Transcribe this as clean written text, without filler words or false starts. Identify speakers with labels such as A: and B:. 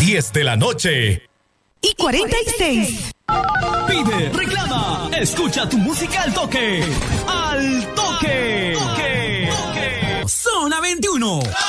A: 10 de la noche.
B: Y 46.
C: Pide, reclama, escucha tu música al toque. ¡Al toque! Zona 21.